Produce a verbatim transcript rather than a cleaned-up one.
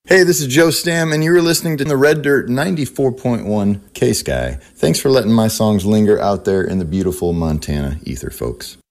Hey, this is Joe Stam, and you're listening to the Red Dirt ninety-four point one K-Sky. Thanks for letting my songs linger out there in the beautiful Montana ether, folks.